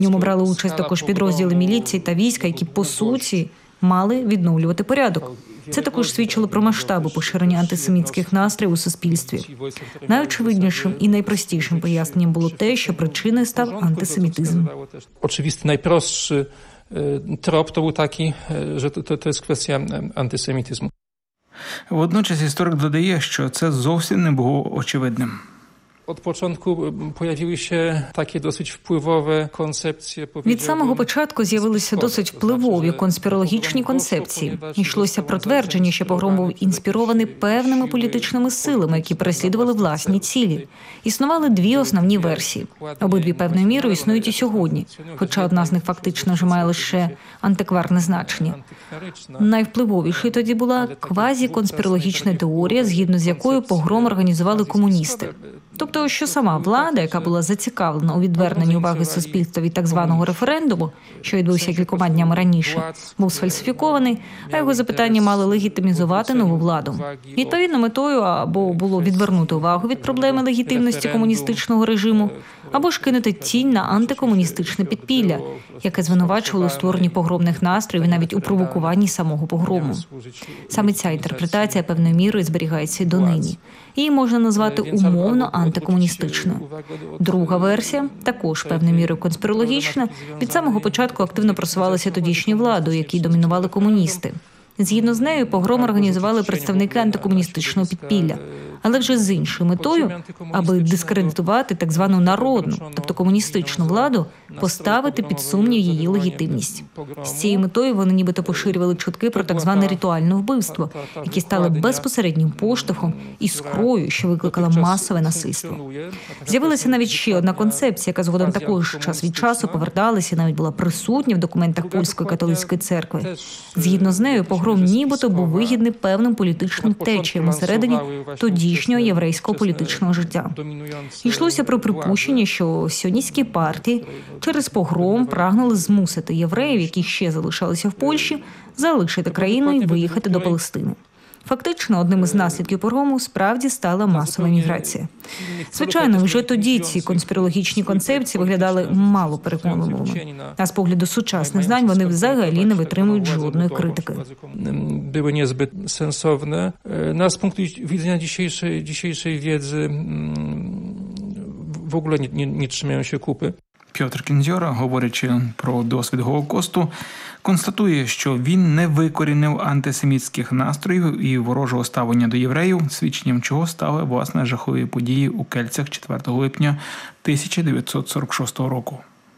В ньому брали участь також підрозділи міліції та війська, які, по суті, мали відновлювати порядок. Це також свідчило про масштаби поширення антисемітських настроїв у суспільстві. Найочевиднішим і найпростішим поясненням було те, що причиною став антисемітизм. Oczywisty, najprostszy trop to był taki, że to jest kwestia antysemityzmu. Водночас історик додає, що це зовсім не було очевидним. Od początku pojawiły się takie dosyć wpływowe koncepcje. Від самого початку з'явилися досить впливові конспірологічні концепції. Йшлося про твердження, що погром був інспірований певними політичними силами, які переслідували власні цілі. Існували дві основні версії. Обидві певною мірою існують і сьогодні, хоча одна з них фактично вже має лише антикварне значення. Найвпливовішою тоді була квазіконспірологічна теорія, згідно з якою погром організували комуністи. Тобто, що сама влада, яка була зацікавлена у відверненні уваги суспільства від так званого референдуму, що відбувся кількома днями раніше, був сфальсифікований, а його запитання мали легітимізувати нову владу. Відповідно, метою або було відвернути увагу від проблеми легітимності комуністичного режиму, або ж кинути тінь на антикомуністичне підпілля, яке звинувачувало у створенні погромних настроїв і навіть у провокуванні самого погрому. Саме ця інтерпретація певною мірою зберігається і донині. Її можна назвати умовно антикомуністичною. Друга версія, також певною мірою конспірологічна, від самого початку активно просувалася тодішньою владою, якій домінували комуністи. Згідно з нею, погром організували представники антикомуністичного підпілля, але вже з іншою метою, аби дискредитувати так звану народну, тобто комуністичну владу, поставити під сумнів її легітимність. З цією метою вони нібито поширювали чутки про так зване ритуальне вбивство, які стали безпосереднім поштовхом і скрою, що викликала масове насильство. З'явилася навіть ще одна концепція, яка згодом також час від часу поверталася і навіть була присутня в документах Польської католицької церкви. Згідно з нею, погром нібито був вигідний певним політичним течіям усередині тодішнього єврейського політичного життя. Йшлося про припущення, що сіоністські партії через погром прагнули змусити євреїв, які ще залишалися в Польщі, залишити країну і виїхати до Палестини. Фактично, одним із наслідків погрому справді стала масова міграція. Звичайно, вже тоді ці конспірологічні концепції виглядали мало переконливими. А з погляду сучасних знань вони взагалі не витримують жодної критики. Były niezbyt sensowne. No, z punktu widzenia dzisiejszej wiedzy w ogóle nie trzymają się kupy. Пьотр Кіндзьора, говорячи про досвід Голокосту, констатує, що він не викорінив антисемітських настроїв і ворожого ставлення до євреїв, свідченням чого стали, власне, жахливі події у Кельцях 4 липня 1946 року.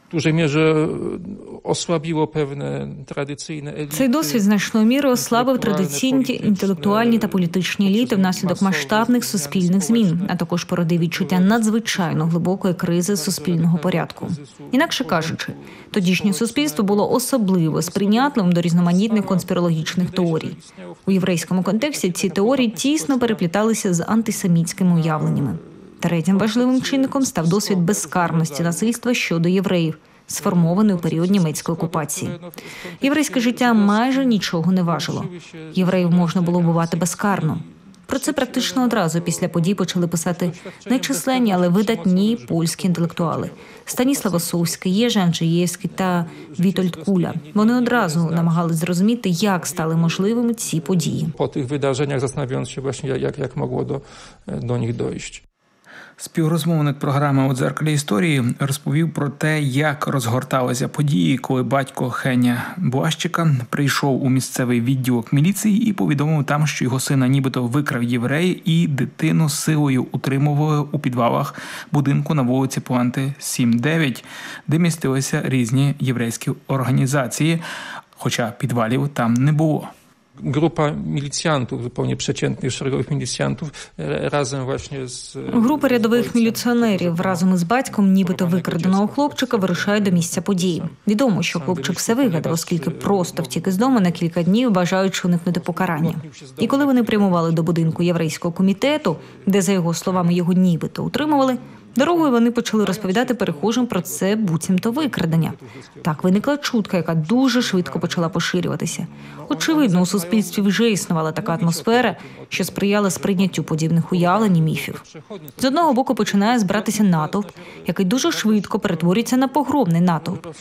Цей досвід значною мірою ослабив традиційні інтелектуальні та політичні еліти внаслідок масштабних суспільних змін, а також породив відчуття надзвичайно глибокої кризи суспільного порядку. Інакше кажучи, тодішнє суспільство було особливо сприйнятливим до різноманітних конспірологічних теорій. У єврейському контексті ці теорії тісно перепліталися з антисемітськими уявленнями. Третім важливим чинником став досвід безкарності насильства щодо євреїв, сформований у період німецької окупації. Єврейське життя майже нічого не важило. Євреїв можна було вбивати безкарно. Про це практично одразу після подій почали писати нечисленні, але видатні польські інтелектуали – Станіслав Осовський, Єжи Анджеєвський та Вітольд Куля. Вони одразу намагались зрозуміти, як стали можливими ці події. По тих wydarzeniach zastanawiając się właśnie, jak mogło do nich dojść. Співрозмовник програми «У дзеркалі історії» розповів про те, як розгорталися події, коли батько Хеня Блащика прийшов у місцевий відділок міліції і повідомив там, що його сина нібито викрав єврей і дитину силою утримували у підвалах будинку на вулиці Пуанти 7-9, де містилися різні єврейські організації, хоча підвалів там не було. Grupa milicjantów, zupełnie przeciętnych, szeregowych milicjantów, razem właśnie z... Група рядових міліціонерів разом із батьком нібито викраденого хлопчика вирушає до місця події. Відомо, що хлопчик все вигадав, оскільки просто втік із дому на кілька днів, бажаючи уникнути покарання. І коли вони прямували до будинку єврейського комітету, де, за його словами, його нібито утримували, дорогою вони почали розповідати перехожим про це буцімто викрадення. Так виникла чутка, яка дуже швидко почала поширюватися. Очевидно, у суспільстві вже існувала така атмосфера, що сприяла сприйняттю подібних уявлень і міфів. З одного боку починає збиратися натовп, який дуже швидко перетворюється на погромний натовп.